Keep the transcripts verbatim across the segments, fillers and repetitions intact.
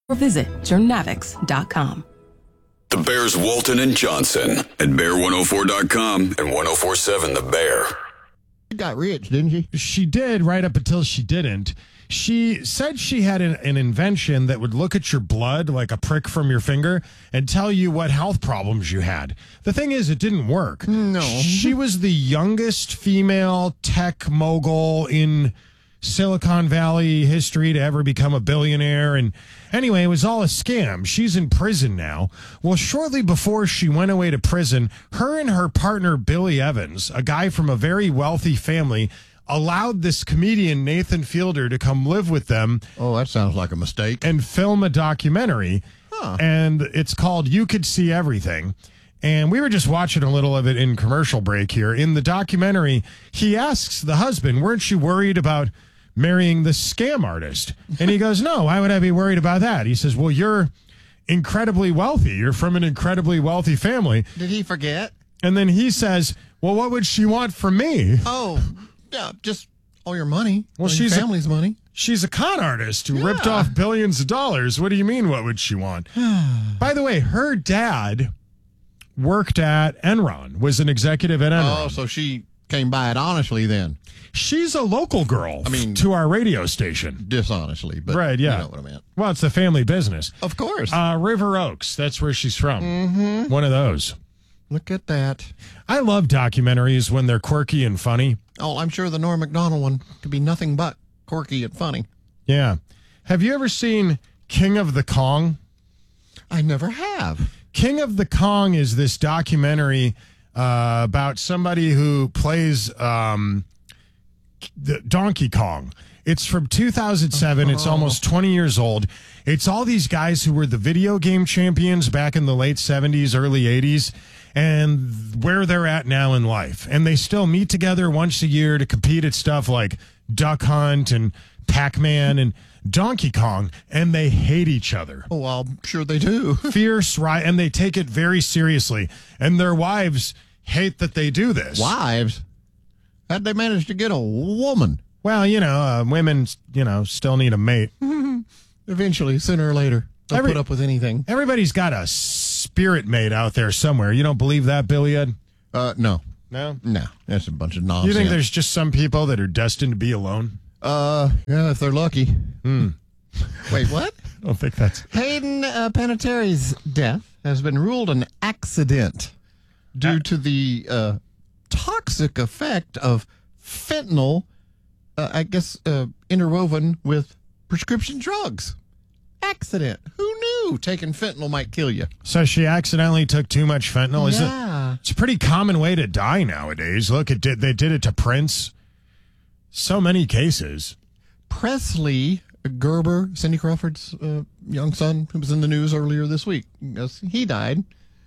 or visit Journavix dot com. The Bears Walton and Johnson at bear one oh four dot com and one oh four point seven The Bear. She got rich, didn't she? She did, right up until she didn't. She said she had an, an invention that would look at your blood like a prick from your finger and tell you what health problems you had. The thing is, it didn't work. No. She was the youngest female tech mogul in Silicon Valley history to ever become a billionaire. And anyway, it was all a scam. She's in prison now. Well, shortly before she went away to prison, her and her partner, Billy Evans, a guy from a very wealthy family, allowed this comedian, Nathan Fielder, to come live with them. Oh, that sounds like a mistake. And film a documentary. Huh. And it's called You Could See Everything. And we were just watching a little of it in commercial break here. In the documentary, he asks the husband, weren't you worried about marrying the scam artist? And he goes, no, why would I be worried about that? He says, well, you're incredibly wealthy. You're from an incredibly wealthy family. Did he forget? And then he says, well, what would she want from me? Oh, yeah, just all your money. Well, all she's your a- family's money. She's a con artist who Yeah. ripped off billions of dollars. What do you mean, what would she want? By the way, her dad worked at Enron, was an executive at Enron. Oh, so she came by it honestly then. She's a local girl I mean- to our radio station. Dishonestly, but Right, yeah. you know what I meant. Well, it's a family business. Of course. Uh, River Oaks, that's where she's from. Mm-hmm. One of those. Look at that. I love documentaries when they're quirky and funny. Oh, I'm sure the Norm Macdonald one could be nothing but quirky and funny. Yeah. Have you ever seen King of the Kong? I never have. King of the Kong is this documentary uh, about somebody who plays um, the Donkey Kong. It's from two thousand seven. It's almost twenty years old. It's all these guys who were the video game champions back in the late seventies, early eighties, and where they're at now in life. And they still meet together once a year to compete at stuff like Duck Hunt and Pac-Man and Donkey Kong, and they hate each other. Oh, well, I'm sure they do. Fierce, right? And they take it very seriously. And their wives hate that they do this. Wives? How'd they manage to get a woman? Well, you know, uh, women, you know, still need a mate. Eventually, sooner or later, they'll Every- put up with anything. Everybody's got a spirit mate out there somewhere. You don't believe that, Billy Ed? Uh, no. No? No, that's a bunch of You nonsense. think there's just some people that are destined to be alone? Uh, yeah, if they're lucky. Hmm. Wait, what? I don't think that's... Hayden uh, Panettari's death has been ruled an accident due Uh, to the uh, toxic effect of fentanyl, uh, I guess, uh, interwoven with prescription drugs. Accident. Who knew taking fentanyl might kill you? So she accidentally took too much fentanyl? Is Yeah. it? It's a pretty common way to die nowadays. Look, it did. They did it to Prince. So many cases. Presley Gerber, Cindy Crawford's uh, young son, who was in the news earlier this week, yes, he died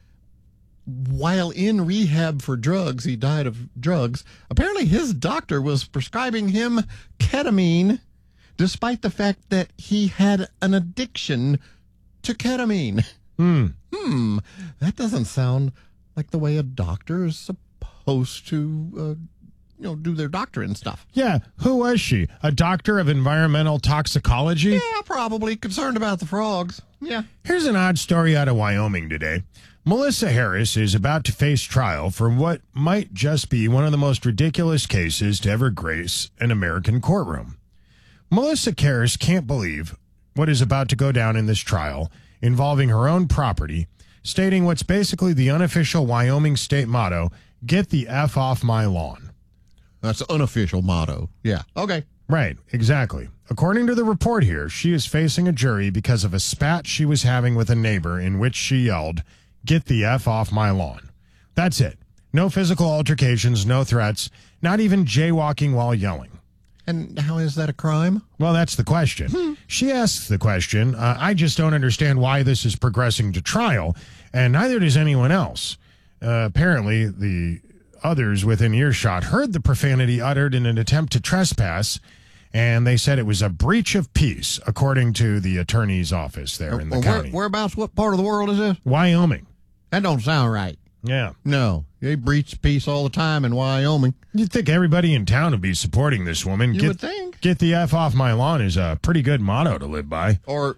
while in rehab for drugs. He died of drugs. Apparently, his doctor was prescribing him ketamine, despite the fact that he had an addiction to ketamine. Hmm. Hmm, that doesn't sound like the way a doctor is supposed to, uh, you know, do their doctorate stuff. Yeah. Who was she? A doctor of environmental toxicology? Yeah, probably concerned about the frogs. Yeah. Here's an odd story out of Wyoming today. Melissa Harris is about to face trial for what might just be one of the most ridiculous cases to ever grace an American courtroom. Melissa Harris can't believe what is about to go down in this trial involving her own property, stating what's basically the unofficial Wyoming state motto, "Get the F off my lawn." That's the unofficial motto. Yeah. Okay. Right, exactly. According to the report here, she is facing a jury because of a spat she was having with a neighbor in which she yelled, "Get the F off my lawn." That's it. No physical altercations, no threats, not even jaywalking while yelling. And how is that a crime? Well, that's the question. She asks the question. Uh, I just don't understand why this is progressing to trial, and neither does anyone else. Uh, apparently, the others within earshot heard the profanity uttered in an attempt to trespass, and they said it was a breach of peace, according to the attorney's office there in the Well, county. where, whereabouts, what part of the world is this? Wyoming. That don't sound right. Yeah. No. They breach peace all the time in Wyoming. You'd think everybody in town would be supporting this woman. You get, would think. Get the F off my lawn is a pretty good motto to live by. Or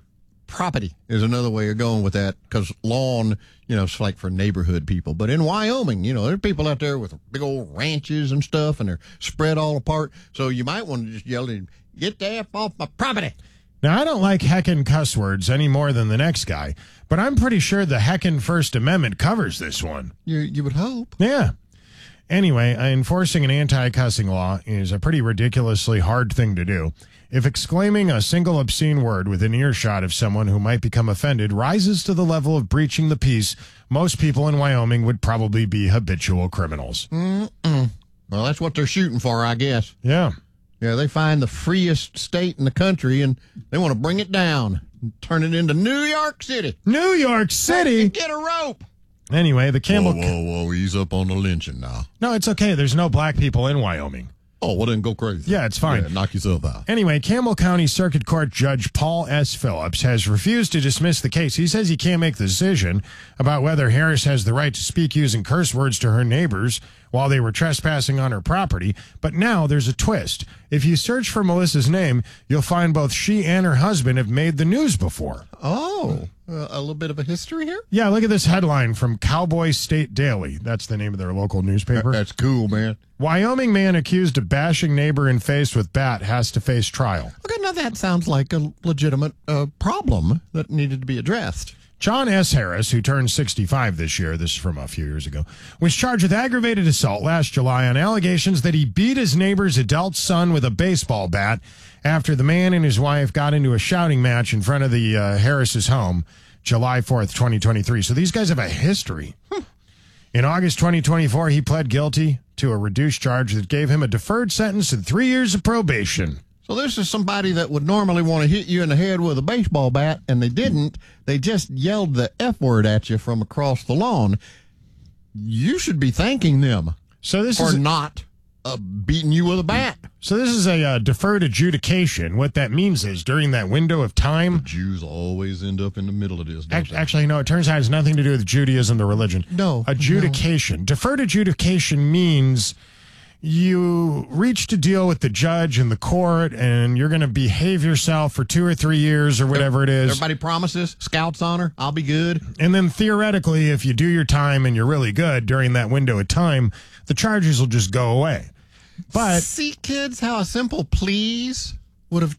property is another way of going with that, because lawn, you know, it's like for neighborhood people. But in Wyoming, you know, there are people out there with big old ranches and stuff, and they're spread all apart. So you might want to just yell at him, get the F off my property. Now, I don't like heckin' cuss words any more than the next guy, but I'm pretty sure the heckin' First Amendment covers this one. You, you would hope. Yeah. Anyway, enforcing an anti-cussing law is a pretty ridiculously hard thing to do. If exclaiming a single obscene word within earshot of someone who might become offended rises to the level of breaching the peace, most people in Wyoming would probably be habitual criminals. Mm-mm. Well, that's what they're shooting for, I guess. Yeah. Yeah, they find the freest state in the country, and they want to bring it down and turn it into New York City. New York City? Get a rope. Anyway, the Campbell... Whoa, whoa, whoa, ease up on the lynching now. No, it's okay. There's no black people in Wyoming. Oh, well, then go crazy. Yeah, it's fine. Yeah, knock yourself out. Anyway, Campbell County Circuit Court Judge Paul S. Phillips has refused to dismiss the case. He says he can't make the decision about whether Harris has the right to speak using curse words to her neighbors while they were trespassing on her property. But now there's a twist. If you search for Melissa's name, you'll find both she and her husband have made the news before. Oh, uh, a little bit of a history here? Yeah, look at this headline from Cowboy State Daily. That's the name of their local newspaper. That's cool, man. Wyoming man accused of bashing neighbor in face with bat has to face trial. Okay, now that sounds like a legitimate uh, problem that needed to be addressed. John S. Harris, who turned sixty-five this year, this is from a few years ago, was charged with aggravated assault last July on allegations that he beat his neighbor's adult son with a baseball bat after the man and his wife got into a shouting match in front of the uh, Harris's home July fourth, twenty twenty-three. So these guys have a history. In August twenty twenty-four, he pled guilty to a reduced charge that gave him a deferred sentence and three years of probation. So this is somebody that would normally want to hit you in the head with a baseball bat, and they didn't. They just yelled the F word at you from across the lawn. You should be thanking them So this for is not uh, beating you with a bat. so this is a uh, deferred adjudication. What that means is during that window of time. Jews always end up in the middle of this. Don't Act- they? Actually, no, it turns out it has nothing to do with Judaism, the religion. No, Adjudication. Deferred adjudication means you reach a deal with the judge and the court, and you're going to behave yourself for two or three years or whatever it is. Everybody promises, Scouts honor, I'll be good. And then theoretically, if you do your time and you're really good during that window of time, the charges will just go away. But See, kids, how a simple please would have